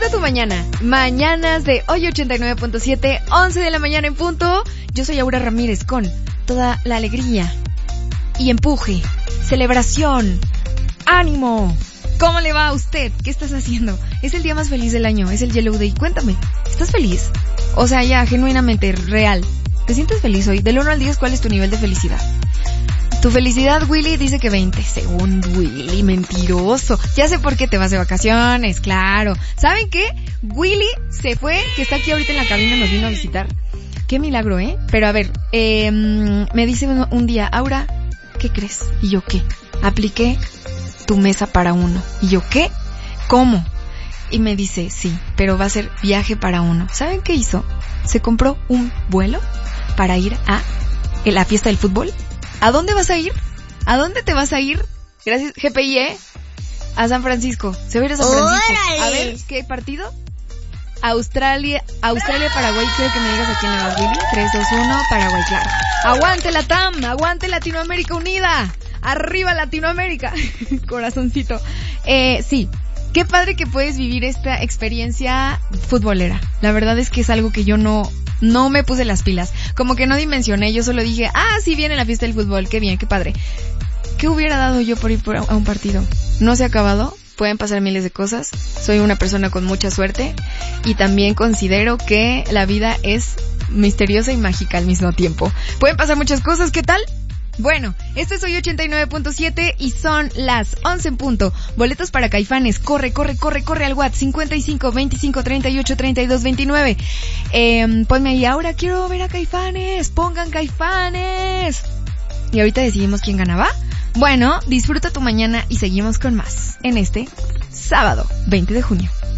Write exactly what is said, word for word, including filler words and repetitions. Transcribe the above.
Disfruta tu mañana. Mañanas de hoy ochenta y nueve punto siete, once de la mañana en punto. Yo soy Aura Ramírez con toda la alegría y empuje, celebración, ánimo. ¿Cómo le va a usted? ¿Qué estás haciendo? Es el día más feliz del año, es el Yellow Day. Cuéntame, ¿estás feliz? O sea, ya, genuinamente, real. ¿Te sientes feliz hoy? Del uno al diez, ¿cuál es tu nivel de felicidad? Tu felicidad, Willy, dice que veinte. Según Willy, mentiroso. Ya sé por qué te vas de vacaciones, claro. ¿Saben qué? Willy se fue, que está aquí ahorita en la cabina, nos vino a visitar. Qué milagro, ¿eh? Pero a ver, eh, me dice un, un día, Aura, ¿qué crees? Y yo, ¿qué? Apliqué tu mesa para uno. Y yo, ¿qué? ¿Cómo? Y me dice, sí, pero va a ser viaje para uno. ¿Saben qué hizo? Se compró un vuelo para ir a la fiesta del fútbol. ¿A dónde vas a ir? ¿A dónde te vas a ir? Gracias, G P I, ¿eh? A San Francisco. Se va a ir a San Francisco. ¡Órale! A ver, ¿qué partido? Australia, Australia, Paraguay. Quiero que me digas a quién le va, Willy. tres, dos, uno, Paraguay, claro. ¡Aguante la T A M! ¡Aguante Latinoamérica Unida! ¡Arriba Latinoamérica! Corazoncito. Eh, sí. Qué padre que puedes vivir esta experiencia futbolera. La verdad es que es algo que yo no... No me puse las pilas, como que no dimensioné, yo solo dije, ah, sí viene la fiesta del fútbol, qué bien, qué padre. ¿Qué hubiera dado yo por ir por a un partido? No se ha acabado, pueden pasar miles de cosas, soy una persona con mucha suerte y también considero que la vida es misteriosa y mágica al mismo tiempo. Pueden pasar muchas cosas, ¿qué tal? Bueno, esto es Hoy ochenta y nueve punto siete y son las once en punto. Boletos para Caifanes. Corre, corre, corre, corre al WhatsApp cincuenta y cinco, veinticinco, treinta y ocho, treinta y dos, veintinueve. Eh, ponme ahí, ahora quiero ver a Caifanes. Pongan Caifanes. Y ahorita decidimos quién ganaba. Bueno, disfruta tu mañana y seguimos con más en este sábado veinte de junio.